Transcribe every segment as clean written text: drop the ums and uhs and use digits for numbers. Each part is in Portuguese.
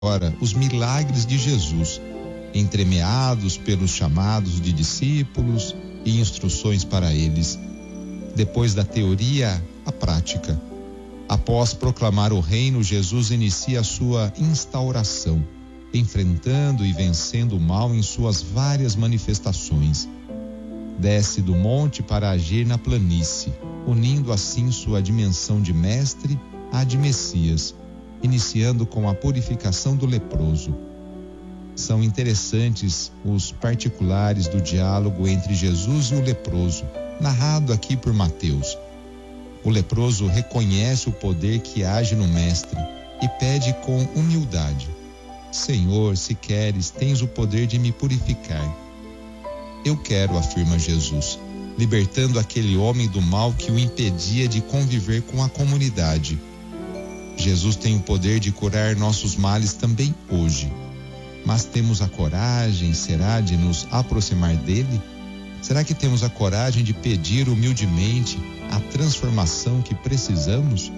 agora os milagres de Jesus, entremeados pelos chamados de discípulos e instruções para eles. Depois da teoria, a prática. Após proclamar o reino, Jesus inicia a sua instauração, enfrentando e vencendo o mal em suas várias manifestações. Desce do monte para agir na planície, unindo assim sua dimensão de mestre à de Messias, iniciando com a purificação do leproso. São interessantes os particulares do diálogo entre Jesus e o leproso, narrado aqui por Mateus. O leproso reconhece o poder que age no mestre e pede com humildade: Senhor, se queres, tens o poder de me purificar. Eu quero, afirma Jesus, libertando aquele homem do mal que o impedia de conviver com a comunidade. Jesus tem o poder de curar nossos males também hoje. Mas temos a coragem, será, de nos aproximar dele? Será que temos a coragem de pedir humildemente a transformação que precisamos?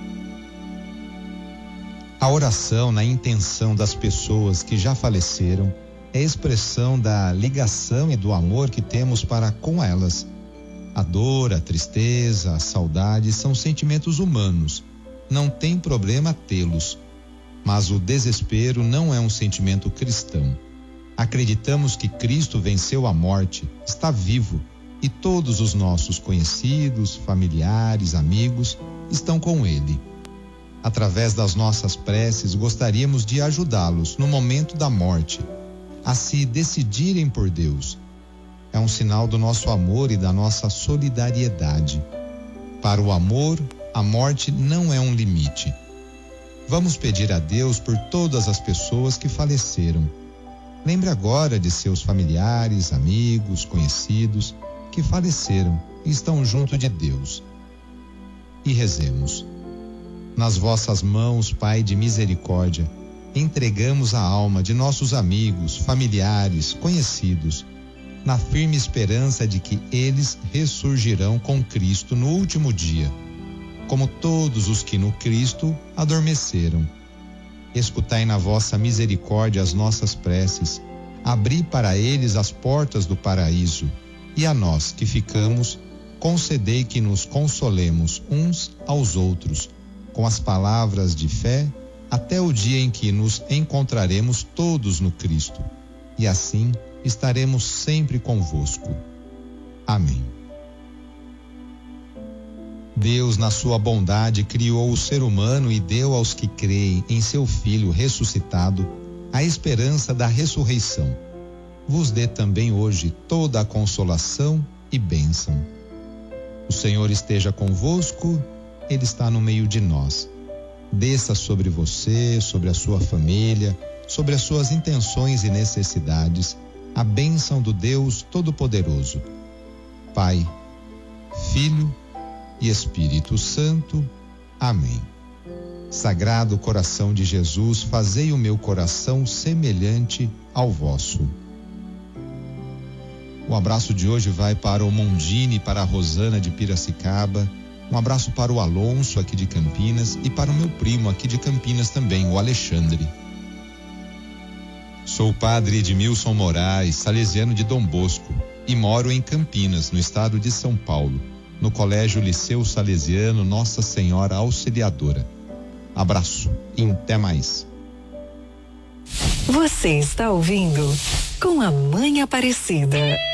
A oração na intenção das pessoas que já faleceram é expressão da ligação e do amor que temos para com elas. A dor, a tristeza, a saudade são sentimentos humanos. Não tem problema tê-los. Mas o desespero não é um sentimento cristão. Acreditamos que Cristo venceu a morte, está vivo, e todos os nossos conhecidos, familiares, amigos estão com Ele. Através das nossas preces, gostaríamos de ajudá-los no momento da morte, a se decidirem por Deus. É um sinal do nosso amor e da nossa solidariedade. Para o amor, a morte não é um limite. Vamos pedir a Deus por todas as pessoas que faleceram. Lembre agora de seus familiares, amigos, conhecidos que faleceram e estão junto de Deus. E rezemos. Nas vossas mãos, Pai de misericórdia, entregamos a alma de nossos amigos, familiares, conhecidos, na firme esperança de que eles ressurgirão com Cristo no último dia, como todos os que no Cristo adormeceram. Escutai na vossa misericórdia as nossas preces, abri para eles as portas do paraíso, e a nós que ficamos, concedei que nos consolemos uns aos outros, com as palavras de fé, até o dia em que nos encontraremos todos no Cristo, e assim estaremos sempre convosco. Amém. Deus, na sua bondade, criou o ser humano e deu aos que creem em seu Filho ressuscitado a esperança da ressurreição. Vos dê também hoje toda a consolação e bênção. O Senhor esteja convosco, Ele está no meio de nós. Desça sobre você, sobre a sua família, sobre as suas intenções e necessidades, a bênção do Deus Todo-Poderoso. Pai, Filho e Espírito Santo. Amém. Sagrado coração de Jesus, fazei o meu coração semelhante ao vosso. O abraço de hoje vai para o Mondini, para a Rosana de Piracicaba. Um abraço para o Alonso aqui de Campinas e para o meu primo aqui de Campinas também, o Alexandre. Sou o padre Edmilson Moraes, salesiano de Dom Bosco, e moro em Campinas, no estado de São Paulo, no Colégio Liceu Salesiano Nossa Senhora Auxiliadora. Abraço e até mais. Você está ouvindo Com a Mãe Aparecida.